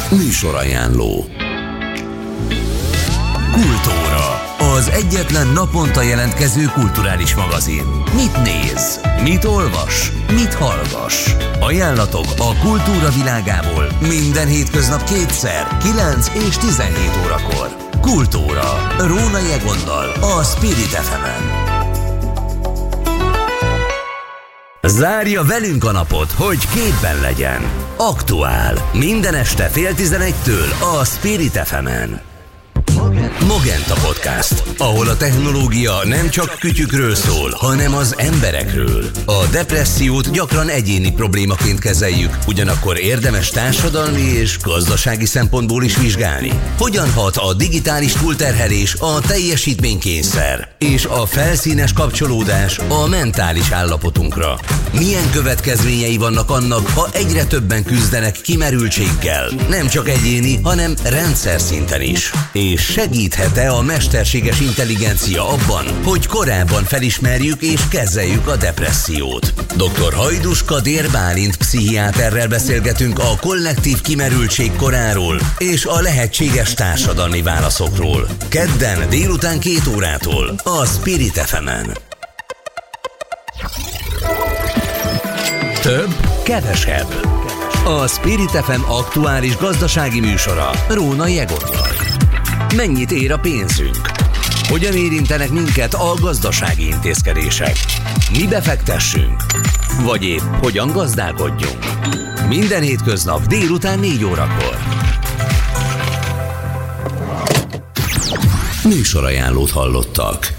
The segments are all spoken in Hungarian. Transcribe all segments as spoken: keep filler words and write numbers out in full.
Műsorajánló. Kultúra, az egyetlen naponta jelentkező kulturális magazin. Mit néz? Mit olvas? Mit hallgass? Ajánlatok a kultúra világából minden hétköznap kétszer, kilenc és tizenhét órakor. Kultúra, Rónai Egonnal, a Spirit ef emen. Zárja velünk a napot, hogy képben legyen. Aktuál. Minden este fél tizenegytől a Spirit ef emen. Mogenta Podcast, ahol a technológia nem csak kütyükről szól, hanem az emberekről. A depressziót gyakran egyéni problémaként kezeljük, ugyanakkor érdemes társadalmi és gazdasági szempontból is vizsgálni. Hogyan hat a digitális túlterhelés, a teljesítménykényszer és a felszínes kapcsolódás a mentális állapotunkra? Milyen következményei vannak annak, ha egyre többen küzdenek kimerültséggel, nem csak egyéni, hanem rendszer szinten is? És segíthet-e a mesterséges intelligencia abban, hogy korábban felismerjük és kezeljük a depressziót? doktor Hajdus Kadér Bálint pszichiáterrel beszélgetünk a kollektív kimerültség koráról és a lehetséges társadalmi válaszokról. Kedden délután két órától a Spirit ef emen. Több, kevesebb. A Spirit ef em aktuális gazdasági műsora Rónai Egonnal. Mennyit ér a pénzünk? Hogyan érintenek minket a gazdasági intézkedések? Mi befektessünk? Vagy épp hogyan gazdálkodjunk? Minden hétköznap délután négy órakor. Műsorajánlót hallottak.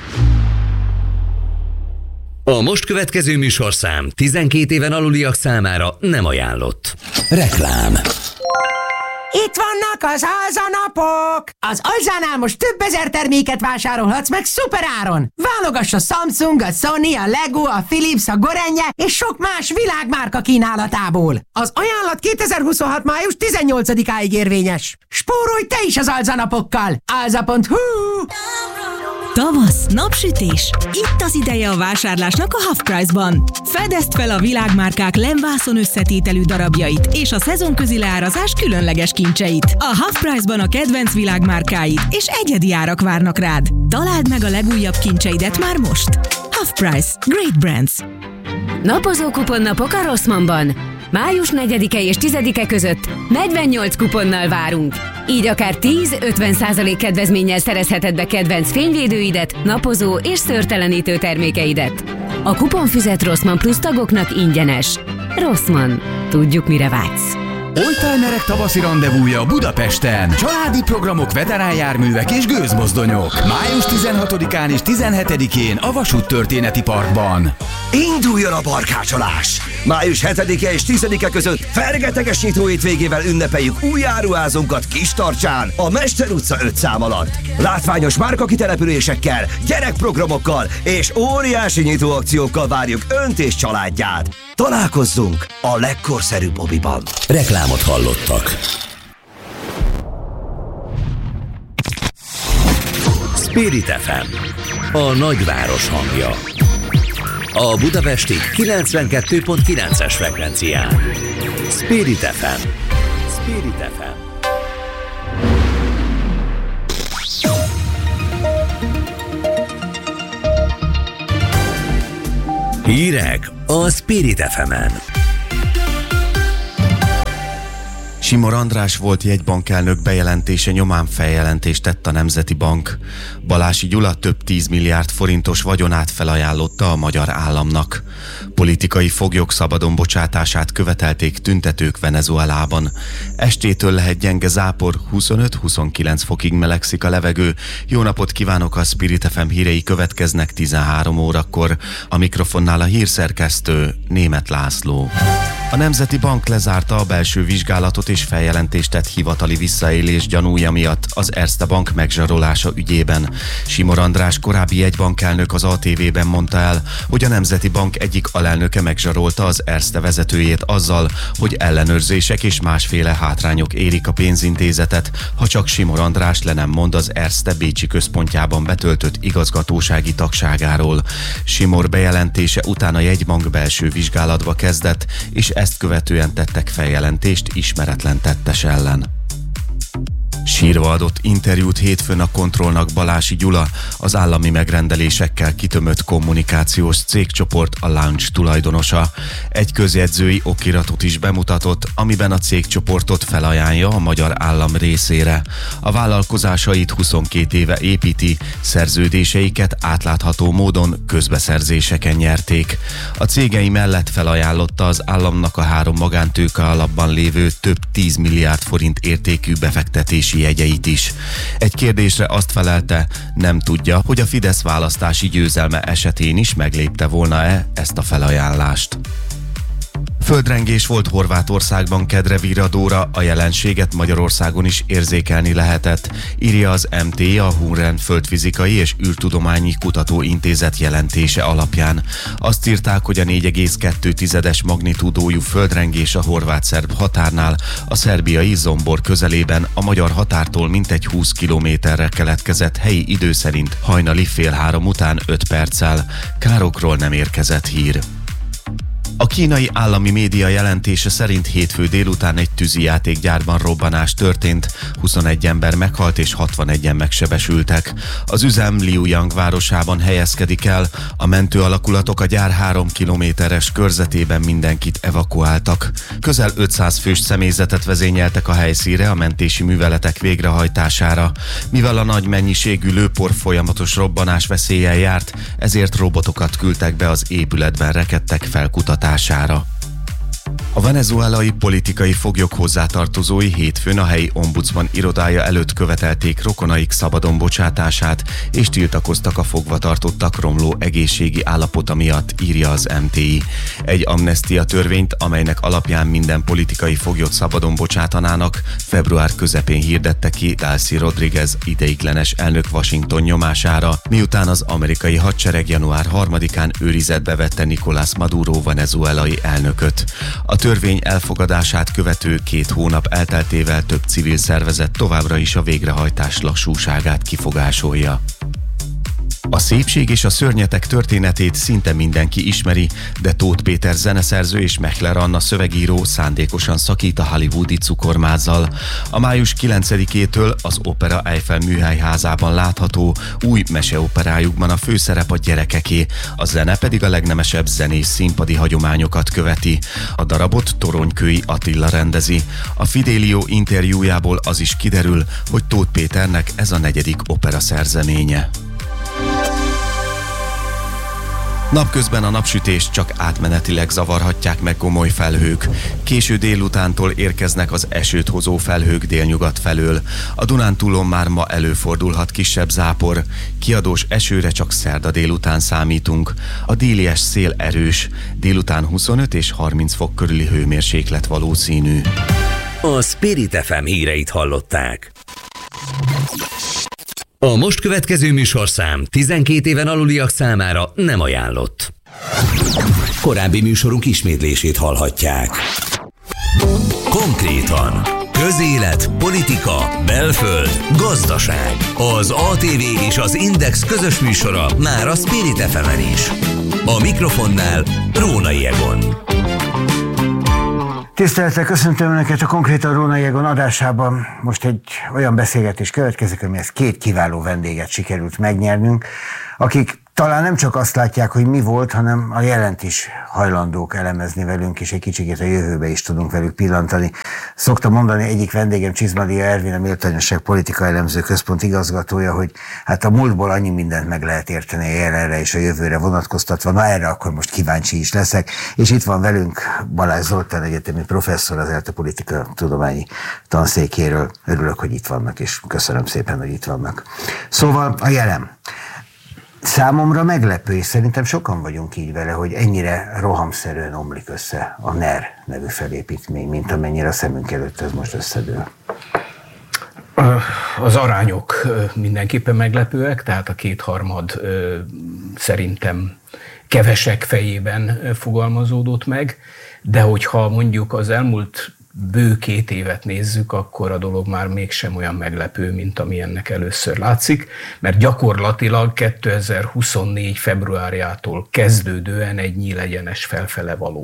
A most következő műsorszám tizenkét éven aluliak számára nem ajánlott. Reklám. Itt vannak az alzanapok! Az Alzánál most több ezer terméket vásárolhatsz meg szuperáron! Válogass a Samsung, a Sony, a Lego, a Philips, a Gorenje és sok más világmárka kínálatából. Az ajánlat kétezer-huszonhat. május tizennyolcadikáig érvényes. Spórolj te is az alzanapokkal! alza pont hu. Tavasz, napsütés. Itt az ideje a vásárlásnak a Half Price-ban. Fedezd fel a világmárkák lemvászon összetételű darabjait és a szezonközi leárazás különleges kincseit. A Half Price-ban a kedvenc világmárkáid és egyedi árak várnak rád. Találd meg a legújabb kincseidet már most. Half Price. Great Brands. Napozó kuponnapok a Rossmannban. május negyedike és tizedike között negyvennyolc kuponnal várunk. Így akár tíz-ötven százalék kedvezménnyel szerezheted be kedvenc fényvédőidet, napozó és szőrtelenítő termékeidet. A kuponfüzet Rossmann Plus tagoknak ingyenes. Rossmann. Tudjuk, mire vágysz. Oldtimerek tavaszi randevúja Budapesten. Családi programok, veteránjárművek és gőzmozdonyok. május tizenhatodikán és tizenhetedikén a Vasúttörténeti Parkban. Induljon a barkácsolás! május hetedike és tizedike között fergeteges nyitó hétvégével ünnepeljük új áruházunkat Kistarcsán, a Mester utca öt szám alatt. Látványos márkakitelepülésekkel, gyerekprogramokkal és óriási nyitóakciókkal várjuk Önt és családját. Találkozzunk a legkorszerűbb mobiban. Reklámot hallottak. Spirit ef em, a nagyváros hangja. A budapesti kilencvenkettő pont kilences frekvencián. Spirit ef em. Spirit ef em. Hírek a Spirit ef emen. Simor András volt jegybankelnök bejelentése nyomán feljelentést tett a Nemzeti Bank. Balási Gyula több tíz milliárd forintos vagyonát felajánlotta a magyar államnak. Politikai foglyok szabadon bocsátását követelték tüntetők Venezuelában. Estétől lehet gyenge zápor, huszonöt-huszonkilenc fokig melegszik a levegő. Jó napot kívánok, a Spirit ef em hírei következnek tizenhárom órakor. A mikrofonnál a hírszerkesztő Németh László. A Nemzeti Bank lezárta a belső vizsgálatot és feljelentést tett hivatali visszaélés gyanúja miatt az Erste Bank megzsarolása ügyében. Simor András korábbi jegybankelnök az á té vében mondta el, hogy a Nemzeti Bank egyik alelnöke megzsarolta az Erste vezetőjét azzal, hogy ellenőrzések és másféle hátrányok érik a pénzintézetet, ha csak Simor András le nem mond az Erste bécsi központjában betöltött igazgatósági tagságáról. Simor bejelentése után a jegybank belső vizsgálatba kezdett, és ezt követően tettek feljelentést ismeretlen tettes ellen. Sírva adott interjút hétfőn a Kontrollnak Balási Gyula, az állami megrendelésekkel kitömött kommunikációs cégcsoport a Launch tulajdonosa. Egy közjegyzői okiratot is bemutatott, amiben a cégcsoportot felajánlja a magyar állam részére. A vállalkozásait huszonkét éve építi, szerződéseiket átlátható módon közbeszerzéseken nyerték. A cégei mellett felajánlotta az államnak a három magántőke alapban lévő több tíz milliárd forint értékű befektetési jegyeit is. Egy kérdésre azt felelte, nem tudja, hogy a Fidesz választási győzelme esetén is meglépte volna-e ezt a felajánlást. Földrengés volt Horvátországban kedre virradóra, a jelenséget Magyarországon is érzékelni lehetett, írja az em té i, a Hunren Földfizikai és űrtudományi kutatóintézet jelentése alapján. Azt írták, hogy a négy egész kettő tizedes magnitúdójú földrengés a horvát-szerb határnál, a szerbiai Zombor közelében, a magyar határtól mintegy húsz kilométerre keletkezett helyi idő szerint hajnali fél három után öt perccel. Károkról nem érkezett hír. A kínai állami média jelentése szerint hétfő délután egy tűzijátékgyárban robbanás történt, huszonegy ember meghalt és hatvanegyen megsebesültek. Az üzem Liuyang városában helyezkedik el, a mentő alakulatok a gyár három kilométeres körzetében mindenkit evakuáltak. Közel ötszáz fős személyzetet vezényeltek a helyszínre a mentési műveletek végrehajtására. Mivel a nagy mennyiségű lőpor folyamatos robbanás veszéllyel járt, ezért robotokat küldtek be az épületben rekedtek felkutatására. A venezuelai politikai foglyok hozzátartozói hétfőn a helyi ombudsman irodája előtt követelték rokonaik szabadon bocsátását, és tiltakoztak a fogvatartottak romló egészségi állapota miatt, írja az em té i. Egy amnestia törvényt, amelynek alapján minden politikai foglyot szabadon bocsátanának, február közepén hirdette ki Delcy Rodriguez ideiglenes elnök Washington nyomására, miután az amerikai hadsereg január harmadikán őrizetbe vette Nicolás Maduro venezuelai elnököt. A törvény elfogadását követő két hónap elteltével több civil szervezet továbbra is a végrehajtás lassúságát kifogásolja. A szépség és a szörnyetek történetét szinte mindenki ismeri, de Tóth Péter zeneszerző és Mechler Anna szövegíró szándékosan szakít a hollywoodi cukormázzal. A május kilencedikétől az Opera Eiffel műhelyházában látható új meseoperájukban a főszerep a gyerekeké, a zene pedig a legnemesebb zenés színpadi hagyományokat követi. A darabot Toronykői Attila rendezi. A Fidelio interjújából az is kiderül, hogy Tóth Péternek ez a negyedik opera szerzeménye. Napközben a napsütést csak átmenetileg zavarhatják meg gomoly felhők. Késő délutántól érkeznek az esőt hozó felhők délnyugat felől. A Dunántúlon már ma előfordulhat kisebb zápor. Kiadós esőre csak szerda délután számítunk. A délies szél erős. Délután huszonöt és harminc fok körüli hőmérséklet valószínű. A Spirit ef em híreit hallották. A most következő műsorszám tizenkét éven aluliak számára nem ajánlott. Korábbi műsorunk ismétlését hallhatják. Konkrétan: közélet, politika, belföld, gazdaság. Az á té vé és az Index közös műsora már a Spirit ef emen is. A mikrofonnál Rónai Egon. Tisztelettel köszöntöm Önöket a Konkrétan Rónai Egon adásában. Most egy olyan beszélgetés következik, amihez két kiváló vendéget sikerült megnyernünk, akik talán nem csak azt látják, hogy mi volt, hanem a jelent is hajlandók elemezni velünk, és egy kicsit a jövőbe is tudunk velük pillantani. Szoktam mondani egyik vendégem, Csizmadia Ervin, a Méltányosság Politika Elemző Központ igazgatója, hogy hát a múltból annyi mindent meg lehet érteni a jelenre és a jövőre vonatkoztatva. Na erre akkor most kíváncsi is leszek. És itt van velünk Balázs Zoltán egyetemi professzor, az ELTE Politika Tudományi Tanszékéről. Örülök, hogy itt vannak, és köszönöm szépen, hogy itt vannak. Szóval a jelen. Számomra meglepő, és szerintem sokan vagyunk így vele, hogy ennyire rohamszerűen omlik össze a NER nevű felépítmény, mint amennyire a szemünk előtt ez most összedől. Az arányok mindenképpen meglepőek, tehát a kétharmad szerintem kevesek fejében fogalmazódott meg, de hogyha mondjuk az elmúlt bő két évet nézzük, akkor a dolog már mégsem olyan meglepő, mint ami ennek először látszik, mert gyakorlatilag kétezer-huszonnégy februárjától kezdődően egy nyílegyenes felfele való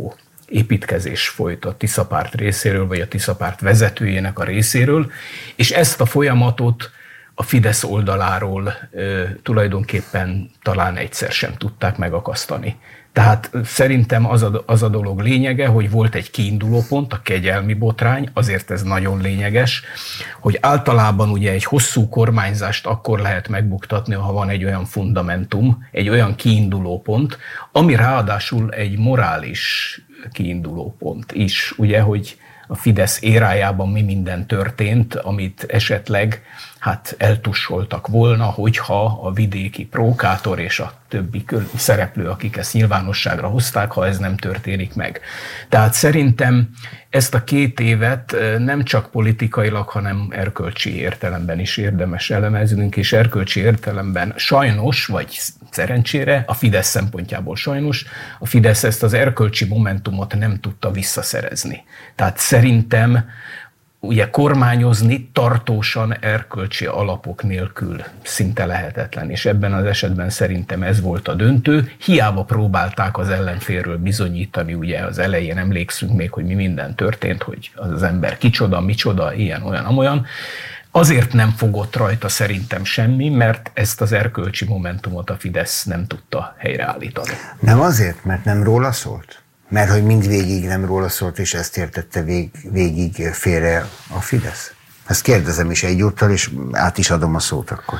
építkezés folyt a Tiszapárt részéről, vagy a Tiszapárt vezetőjének a részéről, és ezt a folyamatot a Fidesz oldaláról ö, tulajdonképpen talán egyszer sem tudták megakasztani. Tehát szerintem az a, az a dolog lényege, hogy volt egy kiindulópont, a kegyelmi botrány, azért ez nagyon lényeges, hogy általában ugye egy hosszú kormányzást akkor lehet megbuktatni, ha van egy olyan fundamentum, egy olyan kiindulópont, ami ráadásul egy morális kiindulópont is, ugye, hogy a Fidesz érájában mi minden történt, amit esetleg hát eltussoltak volna, hogyha a vidéki prókátor és a többi szereplő, akik ezt nyilvánosságra hozták, ha ez nem történik meg. Tehát szerintem ezt a két évet nem csak politikailag, hanem erkölcsi értelemben is érdemes elemeznünk, és erkölcsi értelemben sajnos, vagy szerencsére, a Fidesz szempontjából sajnos, a Fidesz ezt az erkölcsi momentumot nem tudta visszaszerezni. Tehát szerintem ugye kormányozni tartósan erkölcsi alapok nélkül szinte lehetetlen, és ebben az esetben szerintem ez volt a döntő. Hiába próbálták az ellenfélről bizonyítani, ugye az elején emlékszünk még, hogy mi minden történt, hogy az, az ember kicsoda, micsoda, ilyen, olyan, amolyan. Azért nem fogott rajta szerintem semmi, mert ezt az erkölcsi momentumot a Fidesz nem tudta helyreállítani. Nem azért, mert nem róla szólt? Mert hogy mindvégig nem róla szólt, és ezt értette vég, végig félre a Fidesz? Ezt kérdezem is egyúttal, és át is adom a szót akkor.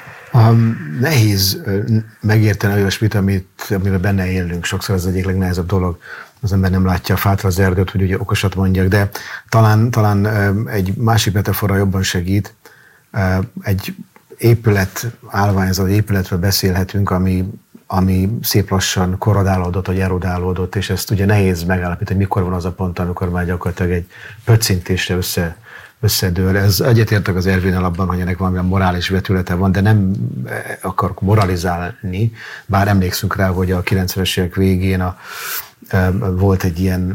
Um, nehéz megérteni olyasmit, amit, amiben benne élünk. Sokszor az egyik legnehezebb dolog. Az ember nem látja a fátra az erdőt, hogy ugye okosat mondjak, de talán, talán egy másik metafora jobban segít. Egy épület, állványzat, épületről beszélhetünk, ami ami szép lassan korodálódott, vagy erodálódott, és ezt ugye nehéz megállapítani, hogy mikor van az a pont, amikor már gyakorlatilag egy pöccintésre össze, összedől. Ez egyetértek az Ervinnel abban, hogy ennek valamilyen morális vetülete van, de nem akarok moralizálni, bár emlékszünk rá, hogy a kilencvenes évek végén a volt egy ilyen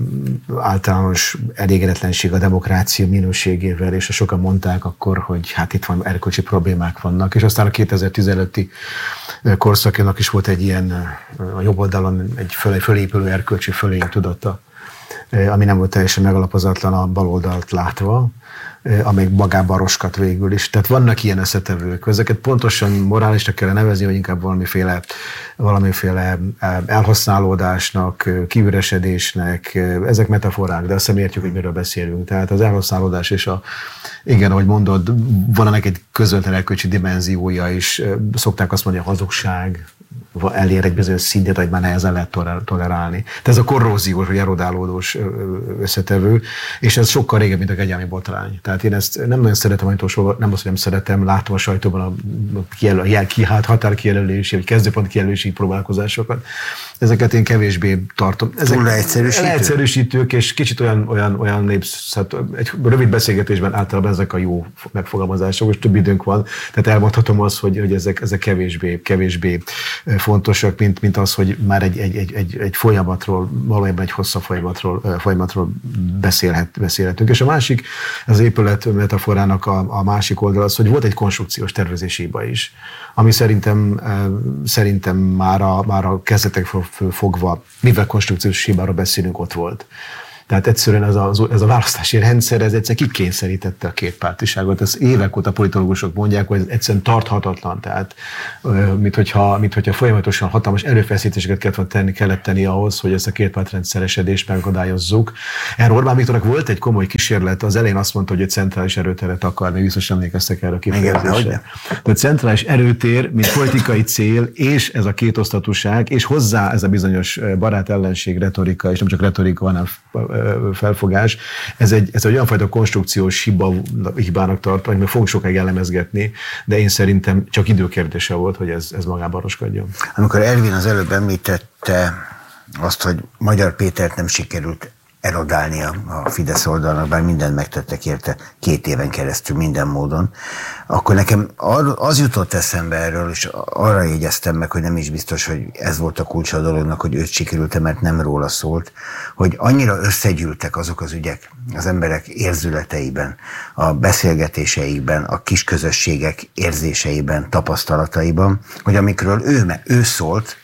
általános elégedetlenség a demokrácia minőségével, és sokan mondták akkor, hogy hát itt van erkölcsi problémák vannak, és aztán a kétezer-tíz előtti korszakénak is volt egy ilyen, a jobb oldalon egy föl, fölépülő erkölcsi fölény tudata, ami nem volt teljesen megalapozatlan a bal oldalt látva, amelyik magában roskat végül is. Tehát vannak ilyen összetevők. Ezeket pontosan morálisnak kell nevezni, vagy inkább valamiféle, valamiféle elhasználódásnak, kiüresedésnek. Ezek metaforák, de azt nem értjük, hogy miről beszélünk. Tehát az elhasználódás és a, igen, ahogy mondod, van ennek egy közvetlen erkölcsi dimenziója is. Szokták azt mondani, a hazugság elér egy bizonyos szintet, hogy már nehezen lehet tolerálni. Tehát ez a korróziós, vagy erodálódós összetevő, és ez sokkal régebb, mint a kegyelmi botrány. Tehát én ezt nem nagyon szeretem, nem azt, hogy nem szeretem, látom a sajtóban a, a jel, hát határkijelölési, vagy kezdőpont kijelölési próbálkozásokat. Ezeket én kevésbé tartom. Ezek túl leegyszerűsítő? leegyszerűsítők, és kicsit olyan, olyan, olyan népsz, hát egy rövid beszélgetésben általában ezek a jó megfogalmazások, és több időnk van, tehát elmondhatom azt, hogy, hogy ezek, ezek kevésbé, kevésbé fontosak, mint, mint az, hogy már egy, egy, egy, egy, egy folyamatról, valójában egy hosszabb folyamatról, folyamatról beszélhet, beszélhetünk. És a másik, az épület metaforának a, a másik oldal az, hogy volt egy konstrukciós tervezési hiba is, ami szerintem, szerintem már a, már a kezdetekről fogva, mivel konstrukciós hibáról beszélünk, ott volt. Tehát egyszerűen ez a, ez a választási rendszer, ez egyszer kikényszerítette a kétpártiságot. Ezt évek óta politológusok mondják, hogy ez egyszerűen tarthatatlan. Tehát, mint hogyha, mint hogyha folyamatosan hatalmas erőfeszítéseket kellett tenni, kellett tenni ahhoz, hogy ezt a kétpártrendszeresedést megadályozzuk. Erről Orbán Viktornak volt egy komoly kísérlet, az elején azt mondta, hogy egy centrális erőteret akar, még biztos emlékeztek erre a kifejezésre. Tehát centrális erőtér, mint politikai cél, és ez a kétosztatúság, és hozzá ez a bizonyos barát-ellenség retorika, és nem csak retorika, hanem felfogás, ez egy, ez egy olyan fajta konstrukciós hiba, hibának tart, hogy meg fogunk sokáig elemezgetni, de én szerintem csak időkérdése volt, hogy ez, ez magában roskadjon. Amikor Ervin az előbb említette azt, hogy Magyar Pétert nem sikerült erodálni a, a Fidesz oldalnak, bár mindent megtettek érte két éven keresztül minden módon, akkor nekem az jutott eszembe erről, és arra jegyeztem meg, hogy nem is biztos, hogy ez volt a kulcsa a dolognak, hogy őt sikerült, mert nem róla szólt, hogy annyira összegyűltek azok az ügyek az emberek érzületeiben, a beszélgetéseikben, a kisközösségek érzéseiben, tapasztalataiban, hogy amikről ő, ő szólt,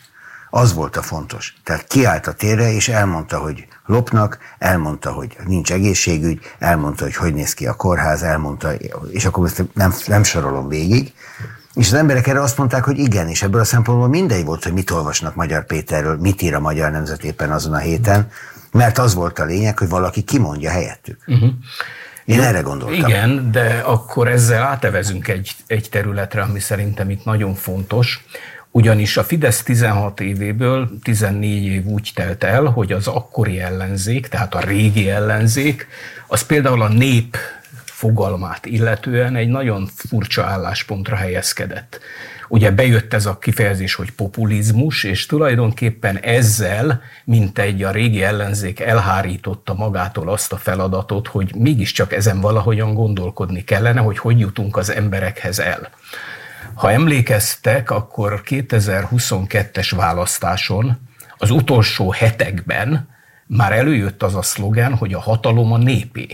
Az volt a fontos. Tehát kiállt a térre, és elmondta, hogy lopnak, elmondta, hogy nincs egészségügy, elmondta, hogy hogy néz ki a kórház, elmondta, és akkor ezt nem, nem sorolom végig. És az emberek erre azt mondták, hogy igen, és ebből a szempontból mindegy volt, hogy mit olvasnak Magyar Péterről, mit ír a Magyar Nemzet éppen azon a héten, mert az volt a lényeg, hogy valaki kimondja helyettük. Uh-huh. Én Jó, erre gondoltam. Igen, de akkor ezzel átevezünk egy, egy területre, ami szerintem itt nagyon fontos, ugyanis a Fidesz tizenhat évéből tizennégy év úgy telt el, hogy az akkori ellenzék, tehát a régi ellenzék, az például a nép fogalmát illetően egy nagyon furcsa álláspontra helyezkedett. Ugye bejött ez a kifejezés, hogy populizmus, és tulajdonképpen ezzel, mint egy a régi ellenzék elhárította magától azt a feladatot, hogy mégiscsak ezen valahogyan gondolkodni kellene, hogy hogy jutunk az emberekhez el. Ha emlékeztek, akkor kétezer-huszonkettes választáson, az utolsó hetekben már előjött az a szlogen, hogy a hatalom a népé.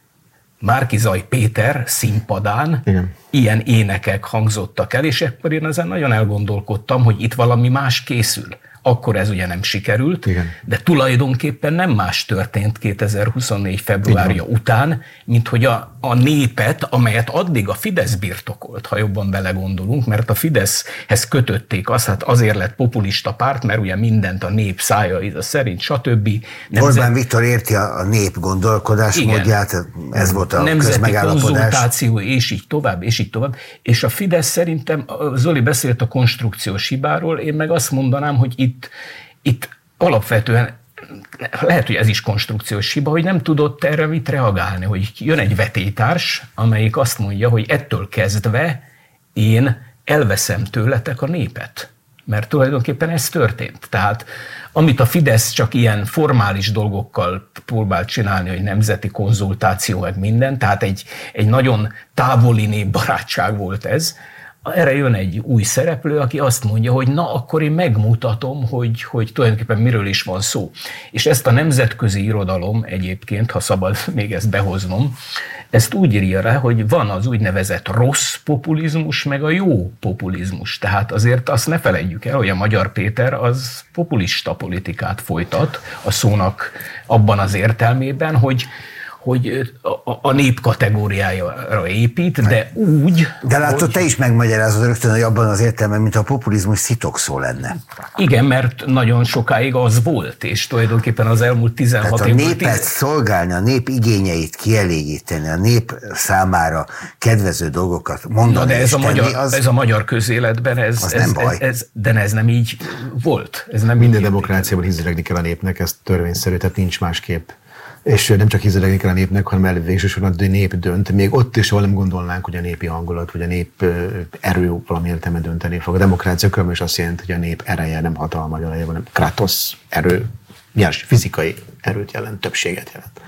Márki-Zay Péter színpadán Igen. ilyen énekek hangzottak el, és ekkor én ezen nagyon elgondolkodtam, hogy itt valami más készül. Akkor ez ugye nem sikerült, Igen. de tulajdonképpen nem más történt kétezer-huszonnégy februárja után, mint hogy a, a népet, amelyet addig a Fidesz birtokolt, ha jobban belegondolunk, mert a Fideszhez kötötték azt, hát azért lett populista párt, mert ugye mindent a nép szája szerint, stb. Nemzet... Orbán Viktor érti a nép gondolkodásmódját, ez volt a nemzeti közmegállapodás. Konzultáció, és így tovább, és így tovább. És a Fidesz szerintem, Zoli beszélt a konstrukciós hibáról, én meg azt mondanám, hogy itt Itt, itt alapvetően lehet, hogy ez is konstrukciós hiba, hogy nem tudott erre mit reagálni, hogy jön egy vetélytárs, amelyik azt mondja, hogy ettől kezdve én elveszem tőletek a népet. Mert tulajdonképpen ez történt. Tehát amit a Fidesz csak ilyen formális dolgokkal próbált csinálni, hogy nemzeti konzultáció, meg minden, tehát egy, egy nagyon távoli népbarátság volt ez, erre jön egy új szereplő, aki azt mondja, hogy na, akkor én megmutatom, hogy, hogy tulajdonképpen miről is van szó. És ezt a nemzetközi irodalom egyébként, ha szabad még ezt behoznom, ezt úgy írja rá, hogy van az úgynevezett rossz populizmus, meg a jó populizmus. Tehát azért azt ne felejtjük el, hogy a Magyar Péter az populista politikát folytat a szónak abban az értelmében, hogy hogy a, a nép kategóriájára épít, de úgy... De látod, hogy... te is megmagyarázod rögtön, hogy abban az értelemben, mint a populizmus szitokszó lenne. Igen, mert nagyon sokáig az volt, és tulajdonképpen az elmúlt tizenhat évben... Tehát a népet tíz... szolgálni, a nép igényeit kielégíteni, a nép számára kedvező dolgokat mondani. Na, de ez a, tenni, magyar, az... ez a magyar közéletben, ez, ez, nem baj. Ez, ez, de ez nem így volt. Ez nem Minden demokráciában hízelegni kell a népnek, ez törvényszerű, tehát nincs másképp. És nem csak hízelegni kell a népnek, hanem elővégsősorban a nép dönt. Még ott is, ahol nem gondolnánk, hogy a népi hangulat, vagy a nép erő valami értelme dönteni fog. A demokrácia különben is azt jelenti, hogy a nép ereje nem hatalma ereje, hanem kratosz erő, nyers, fizikai erőt jelent, többséget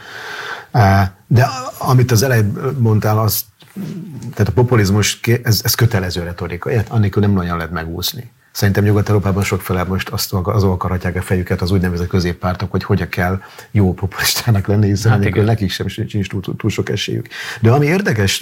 jelent. De amit az elején mondtál, az, tehát a populizmus, ez, ez kötelező retorika, annélkül nem nagyon lehet megúszni. Szerintem Nyugat-Európában sokféle most azt, azon akarhatják a fejüket az úgynevezett középpártok, hogy hogyan kell jó populistának lenni, hiszen hát nekik sem sincs túl, túl sok esélyük. De ami érdekes,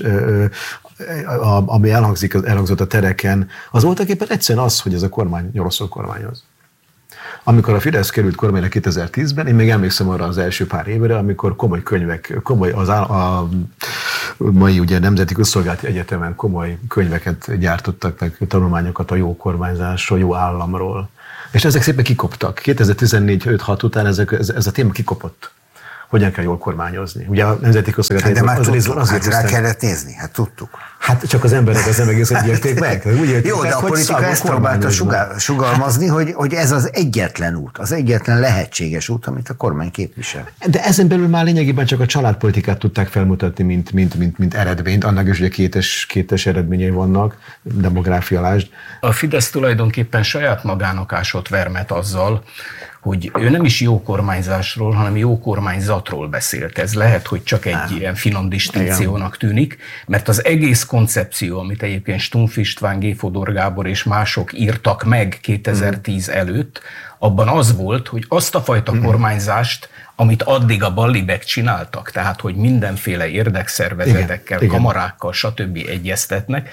ami elhangzik, elhangzott a tereken, az voltaképpen egyszerűen az, hogy ez a kormány rosszul kormányoz. Amikor a Fidesz került kormányra kétezer-tízben, én még emlékszem arra az első pár évre, amikor komoly könyvek, komoly az a, a mai ugye Nemzeti Közszolgálati Egyetemen komoly könyveket gyártottak, meg tanulmányokat a jó kormányzásról, jó államról. És ezek szépen kikoptak. kétezer-tizennégy öt-hat után ezek, ez, ez a téma kikopott. Hogyan kell jól kormányozni. Ugye a Nemzeti Közszolgálati hát de már tudtuk, azért hát rá kellett nézni, hát tudtuk. Hát csak az emberek az nem egészen érték meg. Úgy érték Jó, meg, de a politika ezt próbálta sugalmazni, hogy, hogy ez az egyetlen út, az egyetlen lehetséges út, amit a kormány képvisel. De ezen belül már lényegében csak a családpolitikát tudták felmutatni, mint, mint, mint, mint eredményt. Annak is ugye kétes, kétes eredményei vannak, demográfialásd. A Fidesz tulajdonképpen saját magának ásott vermet azzal, hogy ő nem is jó kormányzásról, hanem jó kormányzatról beszélt. Ez lehet, hogy csak egy ah. ilyen finom distinkciónak tűnik, mert az egész koncepció, amit egyébként Stumpf István, G. Fodor Gábor és mások írtak meg kétezer-tíz mm. előtt, abban az volt, hogy azt a fajta mm. kormányzást, amit addig a ballibek csináltak, tehát hogy mindenféle érdekszervezetekkel, igen, kamarákkal, stb. Egyeztetnek,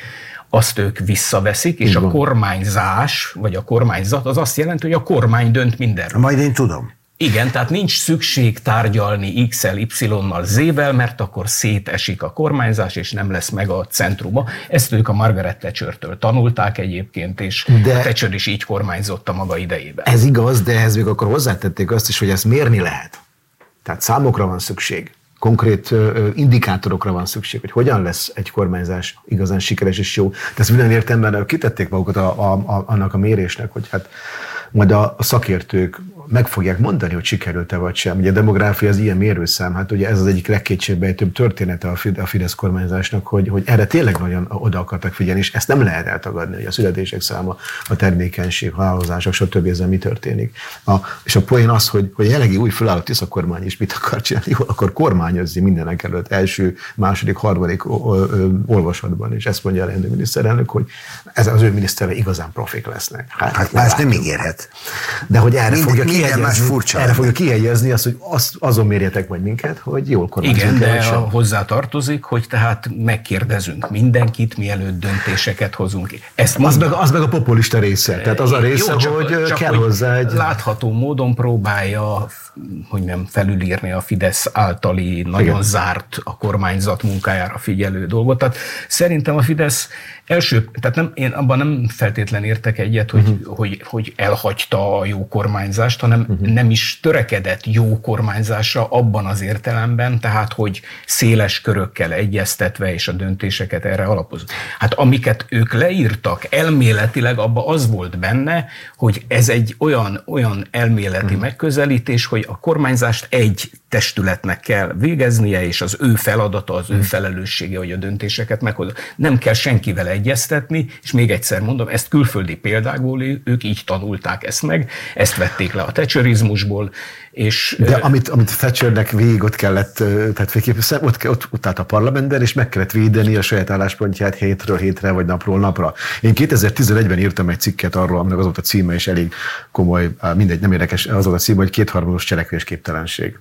azt ők visszaveszik, és a kormányzás, vagy a kormányzat, az azt jelenti, hogy a kormány dönt mindenről. Majd én tudom. Igen, tehát nincs szükség tárgyalni X-el, Y-nal, Z-vel, mert akkor szétesik a kormányzás, és nem lesz meg a centruma. Ezt ők a Margaret Thatchertől tanulták egyébként, és de a Thatcher is így kormányzott a maga idejében. Ez igaz, de ehhez még akkor hozzátették azt is, hogy ezt mérni lehet. Tehát számokra van szükség. Konkrét indikátorokra van szükség, hogy hogyan lesz egy kormányzás igazán sikeres és jó. De ezt minden értelemben kitették magukat a, a, a, annak a mérésnek, hogy hát majd a, a szakértők meg fogják mondani, hogy sikerült-e vagy sem. Ugye a demográfia az ilyen mérőszám, hát ugye ez az egyik legkétségbejtőbb története a Fidesz kormányzásnak, hogy, hogy erre tényleg nagyon oda akartak figyelni, és ezt nem lehet eltagadni, hogy a születések száma, a termékenység, halálozások, stb. Ezzel mi történik. A, és a poén az, hogy, hogy a jelenlegi új fölállott Tisza kormány is mit akar csinálni, jól akar kormányozzi mindenek előtt első, második, harmadik olvasatban, és ezt mondja a leendő miniszterelnök, hogy ez az ő minisztere igazán profik lesznek. Hát, hát más nem ígérhet. De hogy erre Mind, fogja kihegyezni, erre fogja kihegyezni azt, hogy azt, azon mérjetek majd minket, hogy jól kormányzunk. Igen, de hozzá tartozik, hogy tehát megkérdezünk mindenkit, mielőtt döntéseket hozunk. Ezt az, meg, az meg a populista része. Tehát az a része, jó, csak, hogy csak, kell hogy hozzá egy... látható módon próbálja, hogy nem felülírni a Fidesz általi nagyon igen. zárt a kormányzat munkájára figyelő dolgot. Tehát szerintem a Fidesz első, tehát nem, én abban nem feltétlen értek egyet, hogy, uh-huh. hogy, hogy elhagyta a jó kormányzást, hanem uh-huh. nem is törekedett jó kormányzásra abban az értelemben, tehát hogy széles körökkel egyeztetve és a döntéseket erre alapozott. Hát amiket ők leírtak, elméletileg abban az volt benne, hogy ez egy olyan, olyan elméleti uh-huh. megközelítés, hogy a kormányzást egy testületnek kell végeznie, és az ő feladata, az ő felelőssége, hogy a döntéseket meghozza. Nem kell senkivel egyeztetni, és még egyszer mondom, ezt külföldi példákból ők így tanulták ezt meg, ezt vették le a thatcherizmusból, és... De amit, amit Thatchernek végig ott kellett, tehát végképpen ott, ott, ott állt a parlamentben, és meg kellett védeni a saját álláspontját hétről hétre, vagy napról napra. Én kétezer-tizenegyben írtam egy cikket arról, aminek az volt a címe, és elég komoly, mindegy, nem érdekes, az volt a címe, hogy kétharmados cselekvésképtelenség.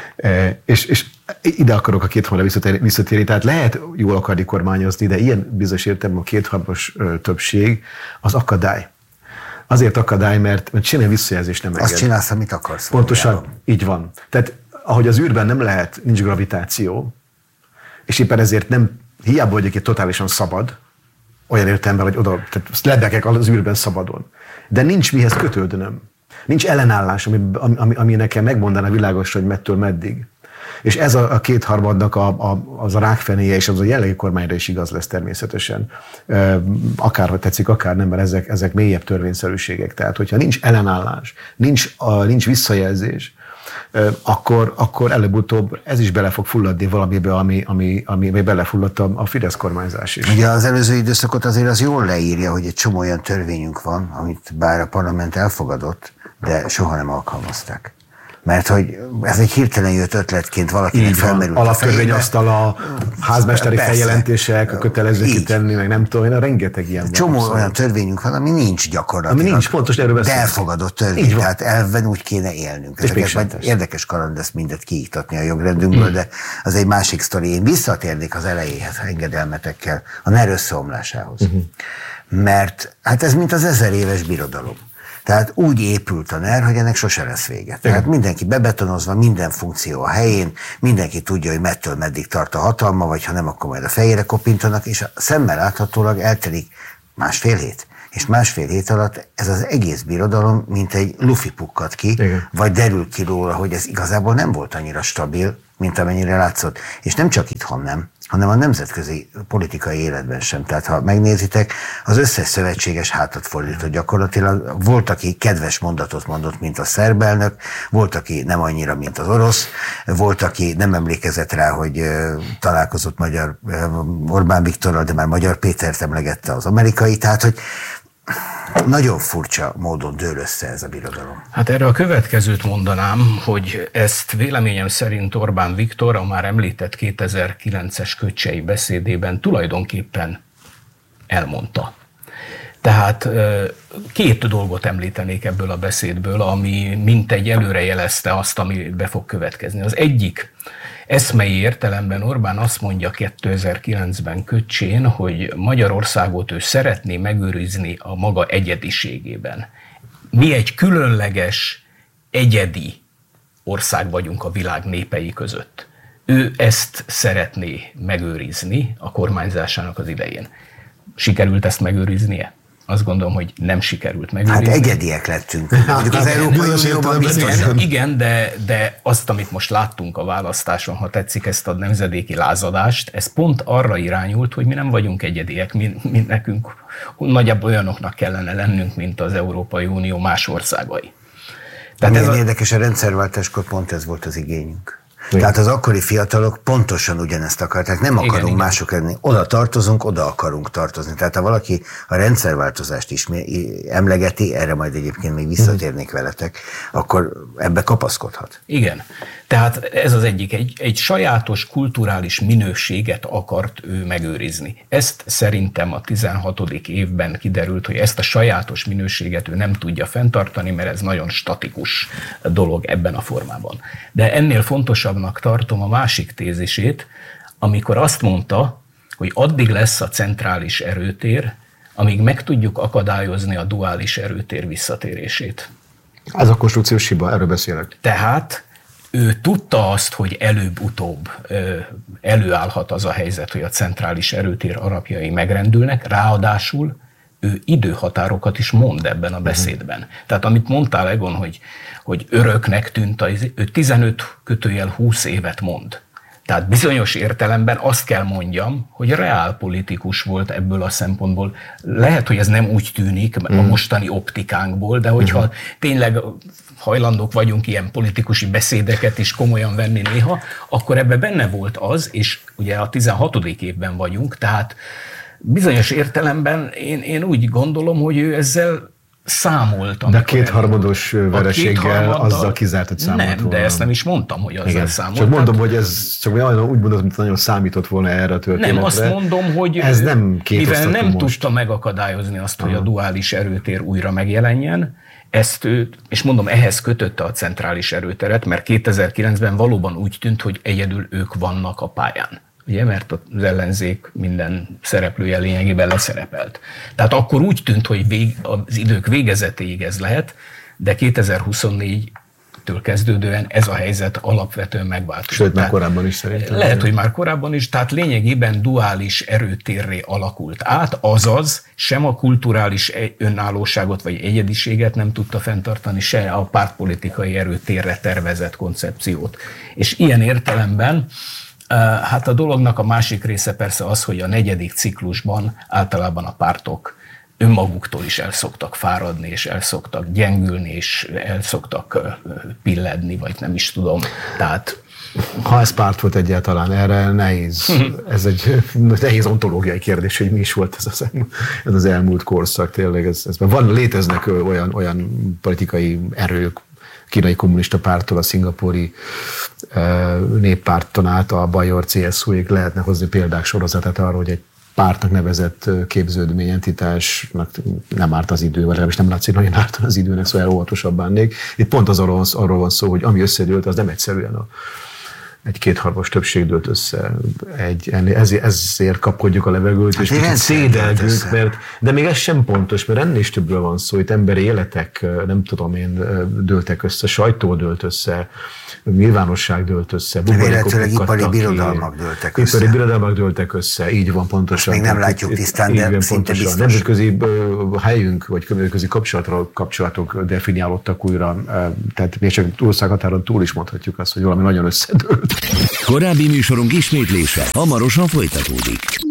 E, és, és ide akarok a kétharmadra visszatérni, tehát lehet jól akarni kormányozni, de ilyen bizonyos értelemben a kétharmados többség az akadály. Azért akadály, mert, mert semmi visszajelzést nem enged. Azt csinálsz, amit akarsz. Pontosan, valójában. Így van. Tehát ahogy az űrben nem lehet, nincs gravitáció, és éppen ezért nem, hiába vagyok egy totálisan szabad, olyan értelemben, hogy oda, tehát lebegek az űrben szabadon. De nincs mihez kötődnöm. Nincs ellenállás, ami, ami, ami nekem megmondaná világosan, hogy mettől meddig. És ez a, a kétharmadnak a, a, az a rákfenéje, és az a jelenlegi kormányra is igaz lesz természetesen. Akárhogy tetszik, akár nem, mert ezek, ezek mélyebb törvényszerűségek. Tehát, hogyha nincs ellenállás, nincs, a, nincs visszajelzés, akkor, akkor előbb-utóbb ez is bele fog fulladni valamibe, ami, ami, ami belefulladt a Fidesz kormányzás is. Ugye az előző időszakot azért az jól leírja, hogy egy csomó olyan törvényünk van, amit bár a parlament elfogadott, de soha nem alkalmazták. Mert hogy ez egy hirtelen jött ötletként valakinek felmerült a alaptörvényasztal, a házmesteri feljelentések, a kötelező kitenni, meg nem tudom, én rengeteg ilyen van. Csomó van, olyan törvényünk van, ami nincs gyakorlatilag. Ami nincs, pontos erről beszélünk. De elfogadott törvény, tehát elven úgy kéne élnünk. Ezeket majd érdekes kaland lesz mindet kiiktatni a jogrendünkből, hmm. de az egy másik sztori. Én visszatérnék az elejéhez, engedelmetekkel, a NER összeomlásához. Hmm. Mert hát ez mint az ezer éves birodalom. Tehát úgy épült a NER, hogy ennek sose lesz vége. Tehát mindenki bebetonozva, minden funkció a helyén, mindenki tudja, hogy mettől meddig tart a hatalma, vagy ha nem, akkor majd a fejére kopintanak, és szemmel láthatólag eltelik másfél hét. És másfél hét alatt ez az egész birodalom, mint egy lufi pukkad ki, igen. vagy derül ki róla, hogy ez igazából nem volt annyira stabil, mint amennyire látszott. És nem csak itthon nem, hanem a nemzetközi politikai életben sem. Tehát ha megnézitek, az összes szövetséges hátat fordított gyakorlatilag. Volt, aki kedves mondatot mondott, mint a szerb elnök, volt, aki nem annyira, mint az orosz, volt, aki nem emlékezett rá, hogy találkozott magyar Orbán Viktorral, de már Magyar Pétert emlegette az amerikai, tehát hogy nagyon furcsa módon dől össze ez a birodalom. Hát erre a következőt mondanám, hogy ezt véleményem szerint Orbán Viktor a már említett kétezer-kilences Köcsei beszédében tulajdonképpen elmondta. Tehát két dolgot említenék ebből a beszédből, ami mintegy előrejelezte azt, ami be fog következni. Az egyik, eszmei értelemben Orbán azt mondja kétezer-kilencben Köcsén, hogy Magyarországot ő szeretné megőrizni a maga egyediségében. Mi egy különleges, egyedi ország vagyunk a világ népei között. Ő ezt szeretné megőrizni a kormányzásának az idején. Sikerült ezt megőriznie? Azt gondolom, hogy nem sikerült megőrizni. Hát egyediek lettünk. Mondjuk az Európai Unióban biztosan. Igen, de, de azt, amit most láttunk a választáson, ha tetszik ezt a nemzedéki lázadást, ez pont arra irányult, hogy mi nem vagyunk egyediek, mi, mi nekünk nagyjából olyanoknak kellene lennünk, mint az Európai Unió más országai. Tehát ez a... érdekes, a rendszerváltáskor pont ez volt az igényünk. Igen. Tehát az akkori fiatalok pontosan ugyanezt akarták, nem akarunk igen, mások lenni. Oda tartozunk, oda akarunk tartozni. Tehát ha valaki a rendszerváltozást is emlegeti, erre majd egyébként még visszatérnék veletek, akkor ebbe kapaszkodhat. Igen. Tehát ez az egyik, egy, egy sajátos kulturális minőséget akart ő megőrizni. Ezt szerintem a tizenhatodik évben kiderült, hogy ezt a sajátos minőséget ő nem tudja fenntartani, mert ez nagyon statikus dolog ebben a formában. De ennél fontosabbnak tartom a másik tézisét, amikor azt mondta, hogy addig lesz a centrális erőtér, amíg meg tudjuk akadályozni a duális erőtér visszatérését. Ez a konstrukciós hiba, erről beszélek. Tehát ő tudta azt, hogy előbb-utóbb előállhat az a helyzet, hogy a centrális erőtér alapjai megrendülnek, ráadásul ő időhatárokat is mond ebben a beszédben. Tehát amit mondtál, Egon, hogy, hogy öröknek tűnt, ő tizenöt kötőjel húsz évet mond. Tehát bizonyos értelemben azt kell mondjam, hogy reálpolitikus volt ebből a szempontból. Lehet, hogy ez nem úgy tűnik a mostani optikánkból, de hogyha uh-huh. tényleg hajlandók vagyunk ilyen politikusi beszédeket is komolyan venni néha, akkor ebben benne volt az, és ugye a tizenhatodik évben vagyunk, tehát bizonyos értelemben én, én úgy gondolom, hogy ő ezzel számolt. De kétharmados vereséggel azzal kizárt, hogy számolt Nem, volna. De ezt nem is mondtam, hogy azzal Igen. számolt. Csak mondom, hogy ez csak úgy mondod, mint nagyon számított volna erre a történetre. Nem, azt mondom, hogy ez nem mivel nem most. tudta megakadályozni azt, hogy a duális erőtér újra megjelenjen, ezt ő, és mondom, ehhez kötötte a centrális erőteret, mert kétezer-kilencben valóban úgy tűnt, hogy egyedül ők vannak a pályán. Ugye, mert az ellenzék minden szereplője lényegében leszerepelt. Tehát akkor úgy tűnt, hogy vég, az idők végezetéig ez lehet, de kétezer-huszonnégytől kezdődően ez a helyzet alapvetően megváltozott. Sőt, már korábban is szerintem. Lehet, hogy már korábban is, tehát lényegében duális erőtérré alakult át, azaz sem a kulturális önállóságot vagy egyediséget nem tudta fenntartani, se a pártpolitikai erőtérre tervezett koncepciót. És ilyen értelemben hát a dolognak a másik része persze az, hogy a negyedik ciklusban általában a pártok önmaguktól is el szoktak fáradni, és el szoktak gyengülni, és el szoktak pilledni, vagy nem is tudom. Tehát ha ez párt volt egyáltalán, erre nehéz. Ez egy nehéz ontológiai kérdés, hogy mi is volt ez az, ez az elmúlt korszak. Tényleg ez, ez, van, léteznek olyan, olyan politikai erők, kínai kommunista pártól a szingapúri néppárton át a bajor cé es u-ig lehetne hozni példák sorozatát arra, hogy egy pártnak nevezett képződmény entitásnak nem árt az idő, vagy legalábbis nem látszik nagyon árt az időnek, szóval óvatosabb bánnék. Itt pont az arról, arról van szó, hogy ami összedőlt, az nem egyszerűen a egy kétharmados többség dőlt össze, egy, ezért, ezért kapkodjuk a levegőt, hát és kicsit szédelgünk, mert, de még ez sem pontos, mert ennél is többről van szó, itt emberi életek, nem tudom én, dőltek össze, sajtó dőlt össze, nyilvánosság dőlt össze, illetőleg ipari birodalmak dőltek össze. Ipari birodalmak dőltek össze, így van pontosan. Még nem látjuk tisztán, de van, szinte biztos. Nemzetközi helyünk, vagy nemzetközi kapcsolatok definiálódtak újra, tehát még csak országhatáron túl is mondhatjuk azt, hogy valami nagyon összedőlt. Korábbi műsorunk ismétlése hamarosan folytatódik.